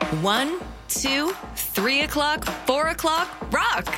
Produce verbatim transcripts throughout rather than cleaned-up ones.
One, two, three o'clock, four o'clock, rock!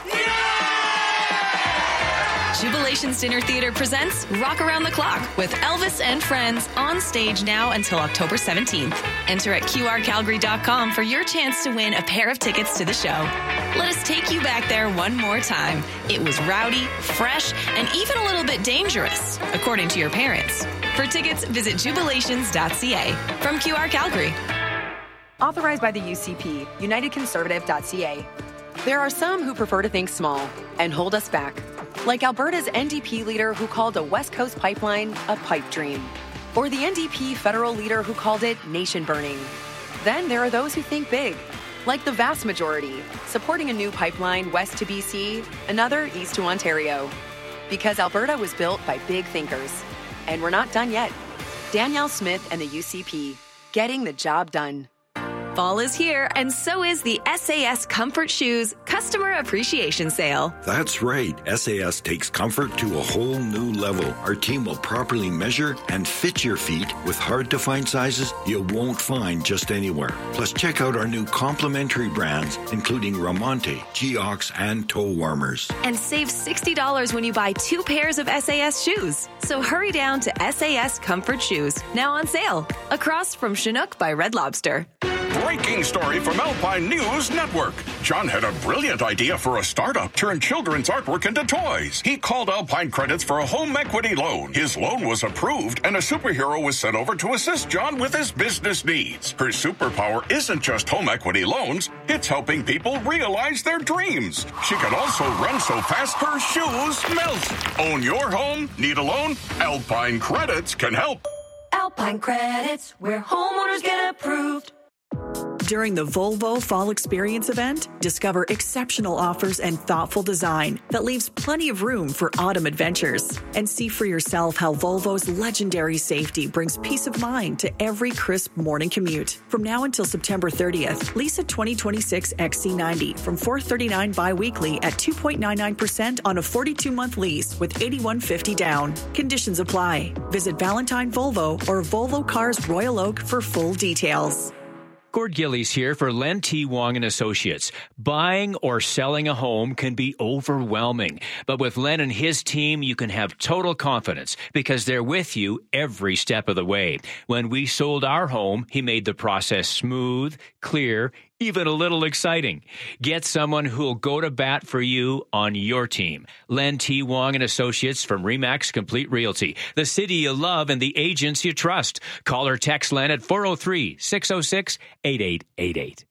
Jubilations Dinner Theater presents Rock Around the Clock with Elvis and Friends on stage now until October seventeenth. Enter at Q R Calgary dot com for your chance to win a pair of tickets to the show. Let us take you back there one more time. It was rowdy, fresh, and even a little bit dangerous, according to your parents. For tickets, visit jubilations dot c a. From Q R Calgary. Authorized by the U C P, united conservative dot c a. There are some who prefer to think small and hold us back. Like Alberta's N D P leader who called a West Coast pipeline a pipe dream. Or the N D P federal leader who called it nation burning. Then there are those who think big. Like the vast majority, supporting a new pipeline west to B C, another east to Ontario. Because Alberta was built by big thinkers. And we're not done yet. Danielle Smith and the U C P, getting the job done. Fall is here, and so is the S A S Comfort Shoes Customer Appreciation Sale. That's right. S A S takes comfort to a whole new level. Our team will properly measure and fit your feet with hard-to-find sizes you won't find just anywhere. Plus, check out our new complimentary brands, including Ramonte, Geox, and toe warmers. And save sixty dollars when you buy two pairs of S A S shoes. So hurry down to S A S Comfort Shoes, now on sale, across from Chinook by Red Lobster. Breaking story from Alpine News Network. John had a brilliant idea for a startup, turn children's artwork into toys. He called Alpine Credits for a home equity loan. His loan was approved, and a superhero was sent over to assist John with his business needs. Her superpower isn't just home equity loans, it's helping people realize their dreams. She can also run so fast her shoes melt. Own your home? Need a loan? Alpine Credits can help. Alpine Credits, where homeowners get approved. During the Volvo Fall Experience event, discover exceptional offers and thoughtful design that leaves plenty of room for autumn adventures. And see for yourself how Volvo's legendary safety brings peace of mind to every crisp morning commute. From now until September thirtieth, lease a twenty twenty-six X C ninety from four hundred thirty-nine dollars bi-weekly at two point nine nine percent on a forty-two month lease with eighty-one fifty down. Conditions apply. Visit Valentine Volvo or Volvo Cars Royal Oak for full details. Gord Gillies here for Len T. Wong and Associates. Buying or selling a home can be overwhelming, but with Len and his team, you can have total confidence because they're with you every step of the way. When we sold our home, he made the process smooth, clear, even a little exciting. Get someone who'll go to bat for you on your team. Len T. Wong and Associates from RE/MAX Complete Realty. The city you love and the agents you trust. Call or text Len at four oh three, six oh six, eight eight eight eight.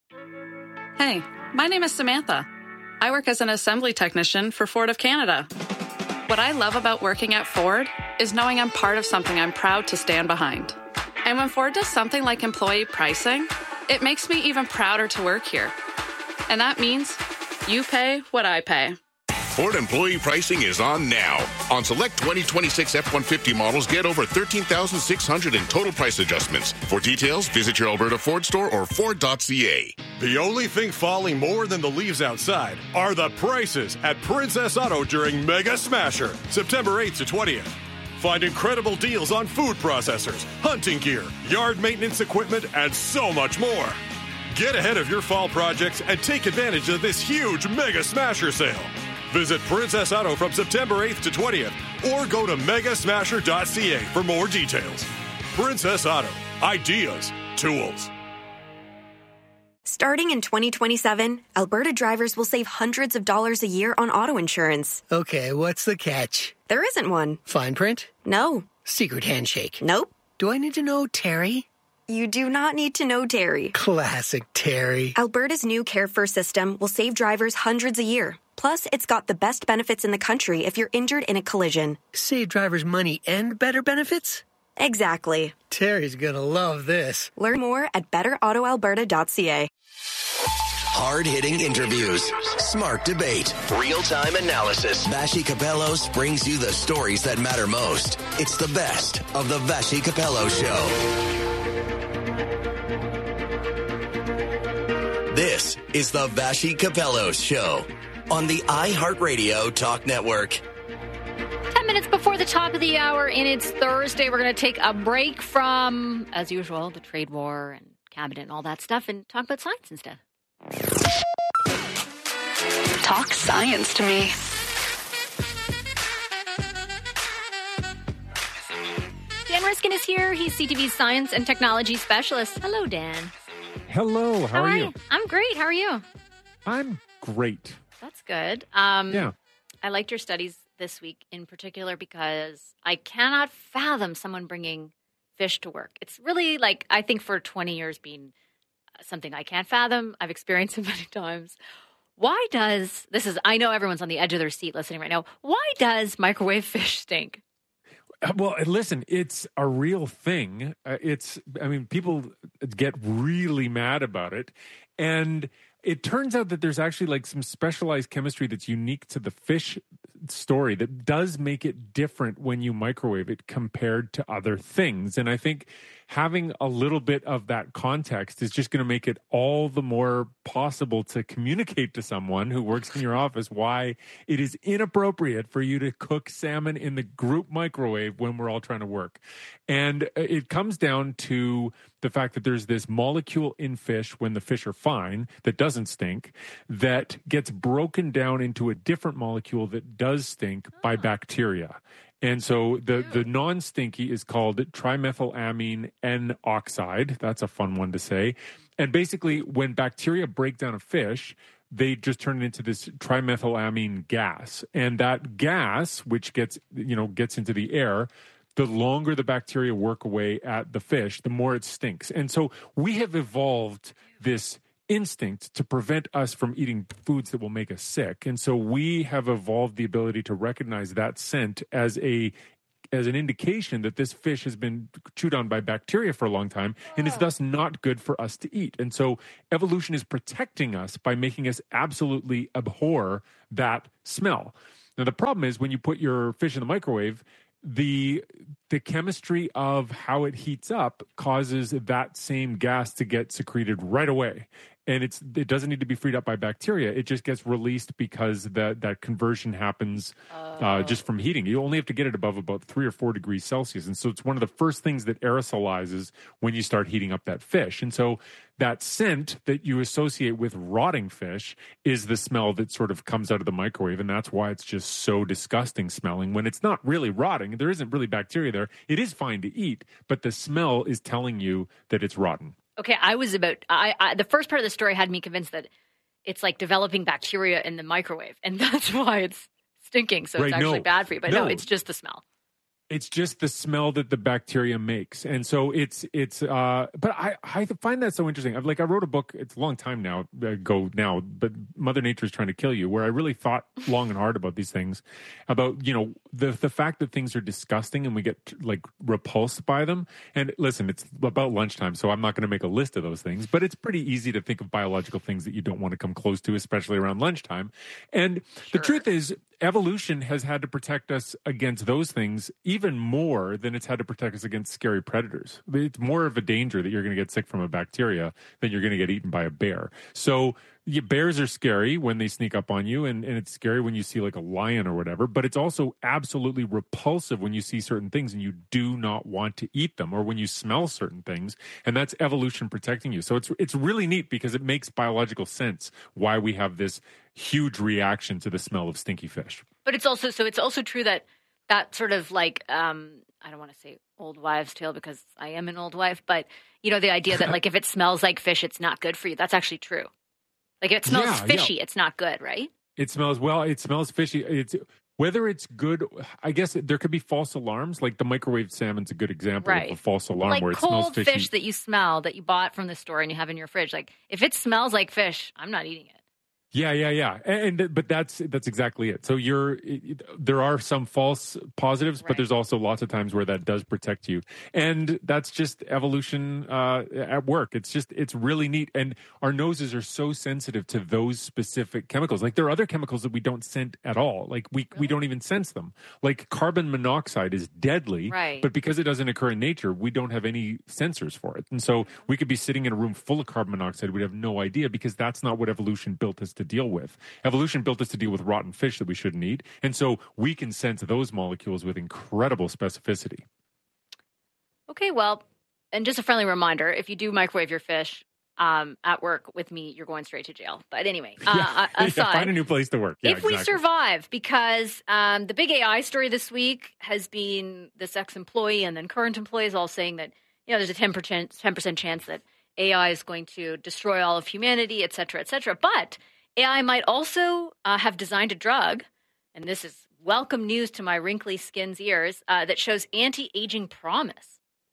Hey, my name is Samantha. I work as an assembly technician for Ford of Canada. What I love about working at Ford is knowing I'm part of something I'm proud to stand behind. And when Ford does something like employee pricing, it makes me even prouder to work here. And that means you pay what I pay. Ford employee pricing is on now. On select twenty twenty-six F one fifty models, get over thirteen thousand six hundred dollars in total price adjustments. For details, visit your Alberta Ford store or Ford dot c a. The only thing falling more than the leaves outside are the prices at Princess Auto during Mega Smasher, September eighth to twentieth. Find incredible deals on food processors, hunting gear, yard maintenance equipment, and so much more. Get ahead of your fall projects and take advantage of this huge Mega Smasher sale. Visit Princess Auto from September eighth to twentieth or go to mega smasher dot c a for more details. Princess Auto. Ideas. Tools. Starting in twenty twenty-seven, Alberta drivers will save hundreds of dollars a year on auto insurance. Okay, what's the catch? There isn't one. Fine print? No. Secret handshake? Nope. Do I need to know Terry? You do not need to know Terry. Classic Terry. Alberta's new Care First system will save drivers hundreds a year. Plus, it's got the best benefits in the country if you're injured in a collision. Save drivers money and better benefits? Exactly. Terry's gonna love this. Learn more at better auto alberta dot c a. Hard-hitting interviews, smart debate, real-time analysis. Vassy Kapelos brings you the stories that matter most. It's the best of the Vassy Kapelos Show. This is the Vassy Kapelos Show on the iHeartRadio Talk Network. Ten minutes before the top of the hour, and it's Thursday. We're going to take a break from, as usual, the trade war and cabinet and all that stuff and talk about science instead. Talk science to me. Dan Riskin is here. He's C T V's science and technology specialist. Hello, Dan. Hello. How, How are are you? you? I'm great. How are you? I'm great. That's good. Um, Yeah. I liked your studies this week in particular because I cannot fathom someone bringing fish to work. It's really like, I think for twenty years being something I can't fathom. I've experienced it many times. Why does, this is, I know everyone's on the edge of their seat listening right now. Why does microwave fish stink? Well, listen, it's a real thing. Uh, it's, I mean, people get really mad about it. And it turns out that there's actually like some specialized chemistry that's unique to the fish story that does make it different when you microwave it compared to other things. And I think having a little bit of that context is just going to make it all the more possible to communicate to someone who works in your office why it is inappropriate for you to cook salmon in the group microwave when we're all trying to work. And it comes down to the fact that there's this molecule in fish when the fish are fine that doesn't stink, that gets broken down into a different molecule that does stink by bacteria. And so the, the non-stinky is called trimethylamine N oxide. That's a fun one to say. And basically, when bacteria break down a fish, they just turn it into this trimethylamine gas. And that gas, which gets, you know, gets into the air, the longer the bacteria work away at the fish, the more it stinks. And so we have evolved this instinct to prevent us from eating foods that will make us sick. And so we have evolved the ability to recognize that scent as a as an indication that this fish has been chewed on by bacteria for a long time and is thus not good for us to eat. And so evolution is protecting us by making us absolutely abhor that smell. Now, the problem is when you put your fish in the microwave, the the chemistry of how it heats up causes that same gas to get secreted right away. And it's it doesn't need to be freed up by bacteria. It just gets released because that, that conversion happens uh, just from heating. You only have to get it above about three or four degrees Celsius. And so it's one of the first things that aerosolizes when you start heating up that fish. And so that scent that you associate with rotting fish is the smell that sort of comes out of the microwave. And that's why it's just so disgusting smelling when it's not really rotting. There isn't really bacteria there. It is fine to eat, but the smell is telling you that it's rotten. Okay, I was about, I, I the first part of the story had me convinced that it's like developing bacteria in the microwave, and that's why it's stinking, so Right, it's actually no. bad for you. But no. No. it's just the smell. It's just the smell that the bacteria makes. And so it's, it's, uh, but I, I find that so interesting. I've like, I wrote a book, it's a long time now ago now, but Mother Nature is trying to kill you, where I really thought long and hard about these things, about, you know, the, the fact that things are disgusting and we get like repulsed by them. And listen, it's about lunchtime, so I'm not going to make a list of those things, but it's pretty easy to think of biological things that you don't want to come close to, especially around lunchtime. And the truth is, evolution has had to protect us against those things even more than it's had to protect us against scary predators. It's more of a danger that you're going to get sick from a bacteria than you're going to get eaten by a bear. So yeah, bears are scary when they sneak up on you, and, and it's scary when you see like a lion or whatever, but it's also absolutely repulsive when you see certain things and you do not want to eat them, or when you smell certain things, and that's evolution protecting you. So it's it's really neat because it makes biological sense why we have this huge reaction to the smell of stinky fish. But it's also, so it's also true that that sort of like, um, I don't want to say old wives' tale because I am an old wife, but you know, the idea that like if it smells like fish, it's not good for you. That's actually true. Like if it smells Yeah, fishy, yeah. it's not good, right? It smells, well, it smells fishy. It's whether it's good, I guess there could be false alarms. Like the microwave salmon's a good example Right. of a false alarm Like where it smells cold fishy. fish that you smell that you bought from the store and you have in your fridge. Like if it smells like fish, I'm not eating it. Yeah, yeah, yeah. And, and but that's that's exactly it. So you're it, there are some false positives, but there's also lots of times where that does protect you. And that's just evolution uh, at work. It's just it's really neat. And our noses are so sensitive to those specific chemicals. Like there are other chemicals that we don't scent at all. Like we we don't even sense them. Like carbon monoxide is deadly, Right. but because it doesn't occur in nature, we don't have any sensors for it. And so we could be sitting in a room full of carbon monoxide, we'd have no idea because that's not what evolution built us to deal with. Evolution built us to deal with rotten fish that we shouldn't eat. And so we can sense those molecules with incredible specificity. Okay, well, and just a friendly reminder, if you do microwave your fish um, at work with me, you're going straight to jail. But anyway, uh, yeah. aside, yeah, find a new place to work. Yeah, if we exactly. survive, because um, the big A I story this week has been this ex-employee and then current employees all saying that, you know, there's a ten percent, ten percent chance that A I is going to destroy all of humanity, et cetera, et cetera. But A I might also uh, have designed a drug, and this is welcome news to my wrinkly skin's ears, uh, that shows anti-aging promise.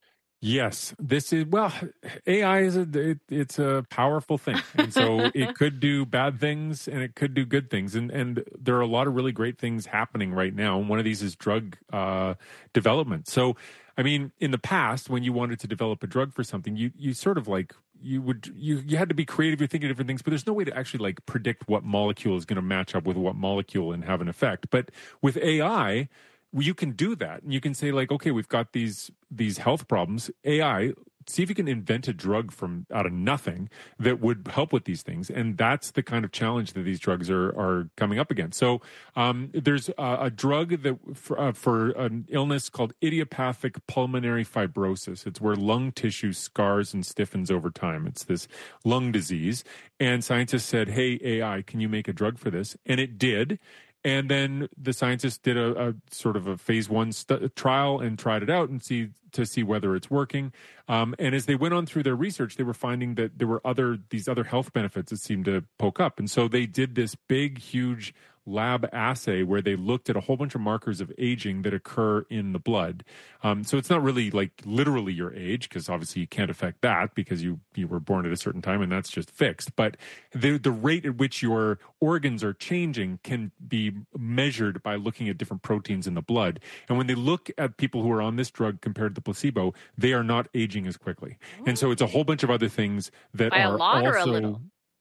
Yes, this is, well, A I is a, it, it's a powerful thing. And so it could do bad things and it could do good things. And, and there are a lot of really great things happening right now. And one of these is drug uh, development. So, I mean, in the past, when you wanted to develop a drug for something, you, you sort of like, you would, you, you had to be creative. You're thinking of different things, but there's no way to actually like predict what molecule is going to match up with what molecule and have an effect. But with A I, you can do that. And you can say like, okay, we've got these these health problems. A I, see if you can invent a drug from out of nothing that would help with these things. And that's the kind of challenge that these drugs are are coming up against. So um, there's a, a drug that for, uh, for an illness called idiopathic pulmonary fibrosis. It's where lung tissue scars and stiffens over time. It's this lung disease. And scientists said, hey, A I, can you make a drug for this? And it did. And then the scientists did a, a sort of a phase one st- trial and tried it out and see to see whether it's working. Um, and as they went on through their research, they were finding that there were other these other health benefits that seemed to poke up. And so they did this big, huge lab assay where they looked at a whole bunch of markers of aging that occur in the blood. Um, so it's not really like literally your age, because obviously you can't affect that because you you were born at a certain time and that's just fixed. But the the rate at which your organs are changing can be measured by looking at different proteins in the blood. And when they look at people who are on this drug compared to placebo, they are not aging as quickly. And so it's a whole bunch of other things that By are a lot also, or a little?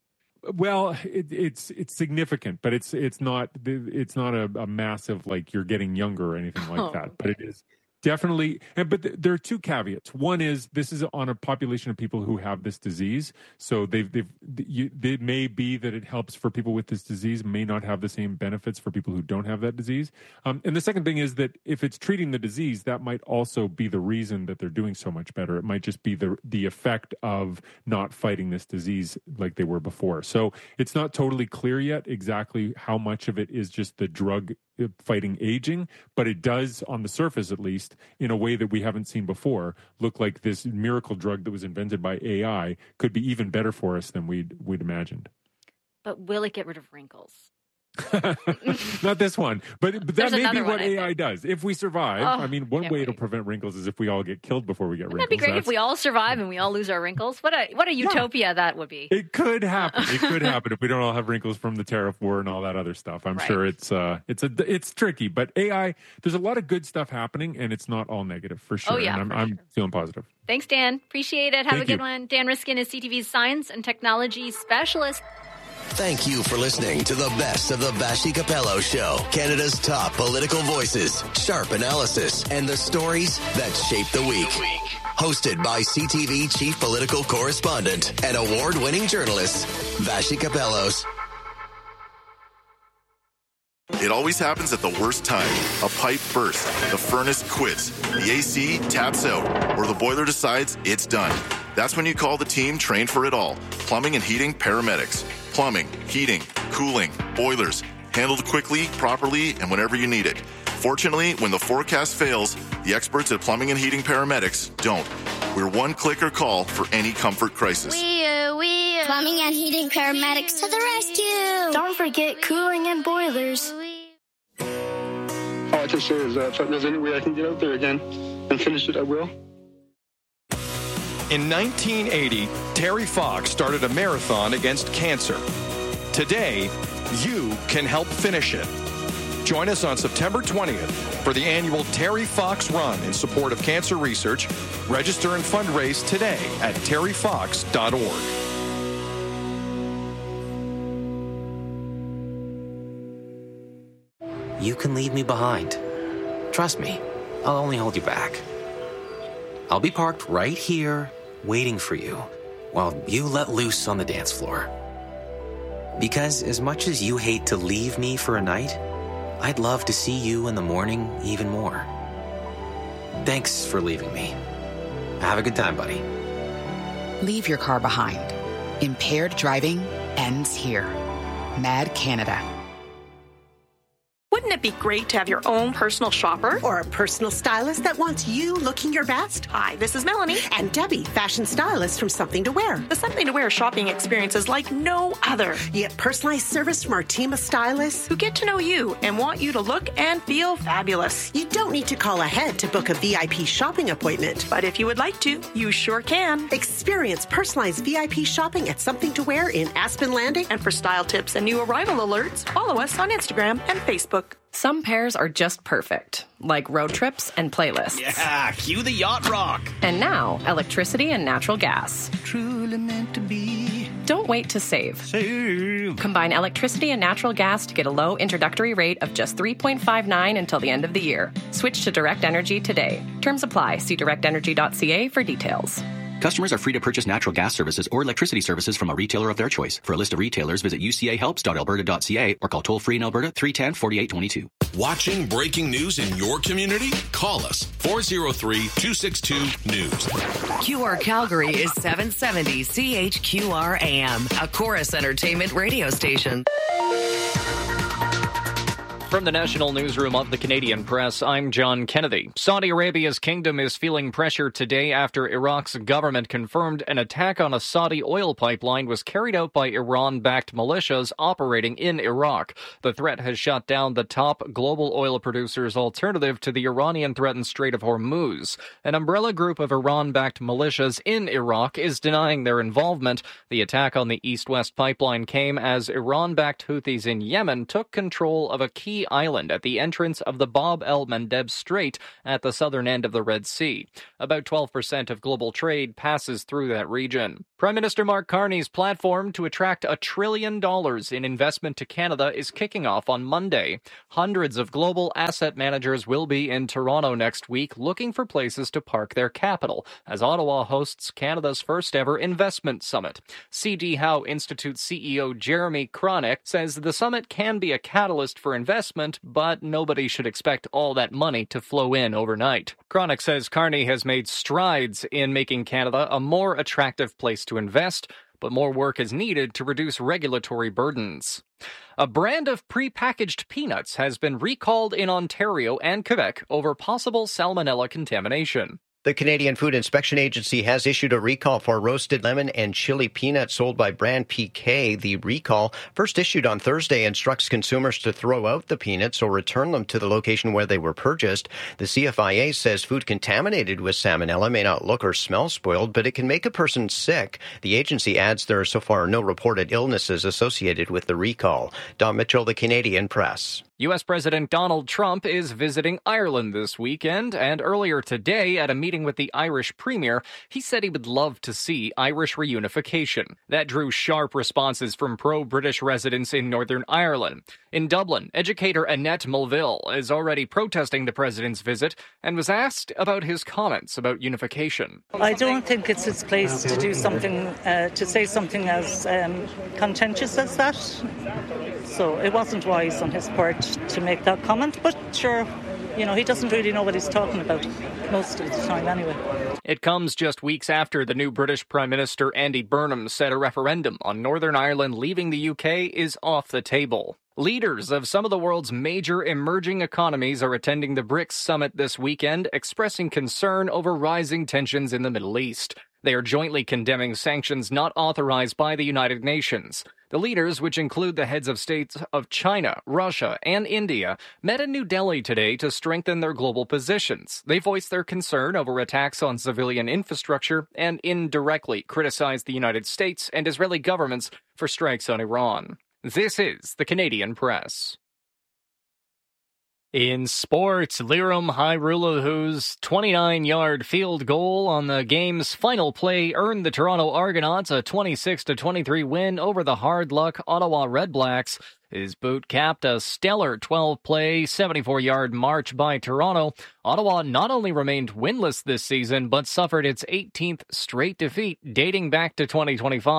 Well, it, it's it's significant, but it's it's not it's not a, a massive like you're getting younger or anything like Oh, that. But it is definitely. And, but th- there are two caveats. One is this is on a population of people who have this disease, so they've they've you, it may be that it helps for people with this disease, may not have the same benefits for people who don't have that disease. Um, and the second thing is that if it's treating the disease, that might also be the reason that they're doing so much better. It might just be the the effect of not fighting this disease like they were before. So it's not totally clear yet exactly how much of it is just the drug fighting aging, but it does, on the surface at least, in a way that we haven't seen before, look like this miracle drug that was invented by A I could be even better for us than we'd we'd imagined. But will it get rid of wrinkles? Not this one, but, but that There's may be another what one, I A I does. If we survive, Oh, I mean, one can't way wait. to prevent wrinkles is if we all get killed before we get Wouldn't wrinkles. that be great if That's- we all survive and we all lose our wrinkles? What a what a utopia that would be. It could happen. It could happen if we don't all have wrinkles from the tariff war and all that other stuff. I'm Right. sure it's uh, it's a it's tricky, but A I, there's a lot of good stuff happening, and it's not all negative for sure. Oh, yeah, and I'm, for I'm feeling positive. Thanks, Dan. Appreciate it. Have Thank a good you. one. Dan Riskin is C T V's science and technology specialist. Thank you for listening to the best of the Vashi Capello Show. Canada's top political voices, sharp analysis, and the stories that shape the week. Hosted by C T V chief political correspondent and award-winning journalist, Vashi Capellos. It always happens at the worst time. A pipe bursts, the furnace quits, the A C taps out, or the boiler decides it's done. That's when you call the team trained for it all. Plumbing and heating paramedics. Plumbing, heating, cooling, boilers. Handled quickly, properly, and whenever you need it. Fortunately, when the forecast fails, the experts at Plumbing and Heating Paramedics don't. We're one click or call for any comfort crisis. We, uh, we, uh, Plumbing and Heating Paramedics to the rescue. Don't forget cooling and boilers. All I can say is that if there's any way I can get out there again and finish it, I will. In nineteen eighty, Terry Fox started a marathon against cancer. Today, you can help finish it. Join us on September twentieth for the annual Terry Fox Run in support of cancer research. Register and fundraise today at terry fox dot org. You can leave me behind. Trust me, I'll only hold you back. I'll be parked right here, waiting for you, while you let loose on the dance floor. Because as much as you hate to leave me for a night, I'd love to see you in the morning even more. Thanks for leaving me. Have a good time, buddy. Leave your car behind. Impaired driving ends here. Mad Canada. Wouldn't it be great to have your own personal shopper? Or a personal stylist that wants you looking your best? Hi, this is Melanie. And Debbie, fashion stylist from Something to Wear. The Something to Wear shopping experience is like no other. You get personalized service from our team of stylists who get to know you and want you to look and feel fabulous. You don't need to call ahead to book a V I P shopping appointment. But if you would like to, you sure can. Experience personalized V I P shopping at Something to Wear in Aspen Landing. And for style tips and new arrival alerts, follow us on Instagram and Facebook. Some pairs are just perfect, like road trips and playlists. Yeah, cue the yacht rock. And now, electricity and natural gas. Truly meant to be. Don't wait to save. Save. Combine electricity and natural gas to get a low introductory rate of just three point five nine until the end of the year. Switch to Direct Energy today. Terms apply. See direct energy dot c a for details. Customers are free to purchase natural gas services or electricity services from a retailer of their choice. For a list of retailers, visit u c a helps dot alberta dot c a or call toll-free in Alberta three one zero, four eight two two. Watching breaking news in your community? Call us, four oh three, two six two, news. Q R Calgary is seven seventy C H Q R A M, a Chorus Entertainment radio station. From the National Newsroom of the Canadian Press, I'm John Kennedy. Saudi Arabia's kingdom is feeling pressure today after Iraq's government confirmed an attack on a Saudi oil pipeline was carried out by Iran-backed militias operating in Iraq. The threat has shut down the top global oil producers' alternative to the Iranian-threatened Strait of Hormuz. An umbrella group of Iran-backed militias in Iraq is denying their involvement. The attack on the east-west pipeline came as Iran-backed Houthis in Yemen took control of a key island at the entrance of the Bab el-Mandeb Strait at the southern end of the Red Sea. About twelve percent of global trade passes through that region. Prime Minister Mark Carney's platform to attract a trillion dollars in investment to Canada is kicking off on Monday. Hundreds of global asset managers will be in Toronto next week looking for places to park their capital as Ottawa hosts Canada's first ever investment summit. C D Howe Institute C E O Jeremy Kronick says the summit can be a catalyst for investment, but nobody should expect all that money to flow in overnight. Kronick says Carney has made strides in making Canada a more attractive place to invest, but more work is needed to reduce regulatory burdens. A brand of prepackaged peanuts has been recalled in Ontario and Quebec over possible salmonella contamination. The Canadian Food Inspection Agency has issued a recall for roasted lemon and chili peanuts sold by brand P K. The recall, first issued on Thursday, instructs consumers to throw out the peanuts or return them to the location where they were purchased. The C F I A says food contaminated with salmonella may not look or smell spoiled, but it can make a person sick. The agency adds there are so far no reported illnesses associated with the recall. Don Mitchell, The Canadian Press. U S President Donald Trump is visiting Ireland this weekend, and earlier today at a meeting with the Irish Premier, he said he would love to see Irish reunification. That drew sharp responses from pro-British residents in Northern Ireland. In Dublin, educator Annette Mulville is already protesting the president's visit and was asked about his comments about unification. I don't think it's his place to do something, uh, to say something as um, contentious as that. So it wasn't wise on his part to make that comment, but sure, you know, he doesn't really know what he's talking about most of the time anyway. It comes just weeks after the new British Prime Minister Andy Burnham said a referendum on Northern Ireland leaving the U K is off the table. Leaders of some of the world's major emerging economies are attending the BRICS summit this weekend, expressing concern over rising tensions in the Middle East. They are jointly condemning sanctions not authorized by the United Nations. The leaders, which include the heads of states of China, Russia, and India, met in New Delhi today to strengthen their global positions. They voiced their concern over attacks on civilian infrastructure and indirectly criticized the United States and Israeli governments for strikes on Iran. This is the Canadian Press. In sports, Lirim Hajrullu's twenty-nine-yard field goal on the game's final play earned the Toronto Argonauts a twenty-six to twenty-three win over the hard-luck Ottawa Redblacks. His boot capped a stellar twelve-play, seventy-four-yard march by Toronto. Ottawa not only remained winless this season, but suffered its eighteenth straight defeat dating back to twenty twenty-five.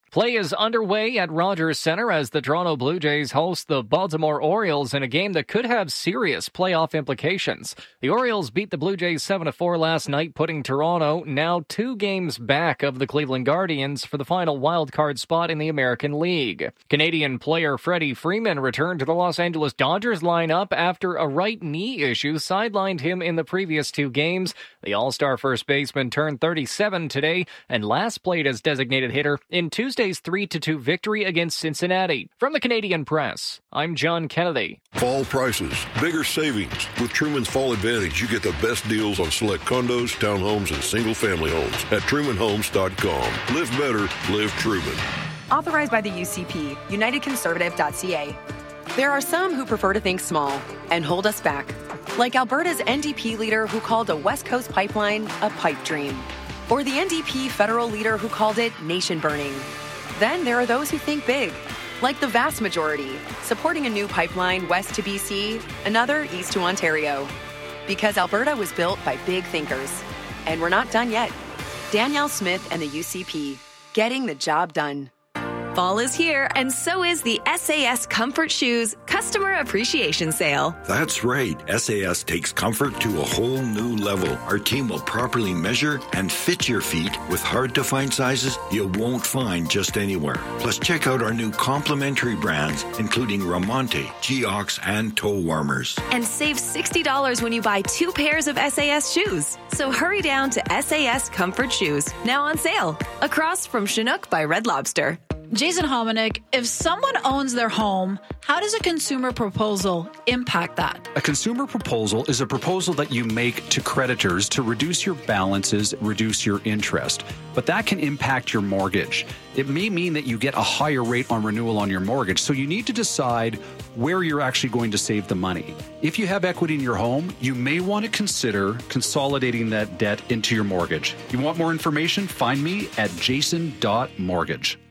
Play is underway at Rogers Centre as the Toronto Blue Jays host the Baltimore Orioles in a game that could have serious playoff implications. The Orioles beat the Blue Jays seven to four last night, putting Toronto now two games back of the Cleveland Guardians for the final wildcard spot in the American League. Canadian player Freddie Freeman returned to the Los Angeles Dodgers lineup after a right knee issue sidelined him in the previous two games. The All-Star first baseman turned thirty-seven today and last played as designated hitter in Tuesday's three to two victory against Cincinnati. From the Canadian Press, I'm John Kennedy. Fall prices, bigger savings. With Truman's Fall Advantage, you get the best deals on select condos, townhomes, and single-family homes at truman homes dot com. Live better, live Truman. Authorized by the U C P, united conservative dot c a. There are some who prefer to think small and hold us back, like Alberta's N D P leader who called a West Coast pipeline a pipe dream, or the N D P federal leader who called it nation-burning. Then there are those who think big, like the vast majority, supporting a new pipeline west to B C, another east to Ontario. Because Alberta was built by big thinkers. And we're not done yet. Danielle Smith and the U C P, getting the job done. Fall is here, and so is the S A S Comfort Shoes Customer Appreciation Sale. That's right. S A S takes comfort to a whole new level. Our team will properly measure and fit your feet with hard-to-find sizes you won't find just anywhere. Plus, check out our new complimentary brands, including Ramonte, Geox, and toe warmers. And save sixty dollars when you buy two pairs of S A S shoes. So hurry down to S A S Comfort Shoes, now on sale, across from Chinook by Red Lobster. Jason Hominick, if someone owns their home, how does a consumer proposal impact that? A consumer proposal is a proposal that you make to creditors to reduce your balances, reduce your interest. But that can impact your mortgage. It may mean that you get a higher rate on renewal on your mortgage, so you need to decide where you're actually going to save the money. If you have equity in your home, you may want to consider consolidating that debt into your mortgage. You want more information? Find me at jason dot mortgage.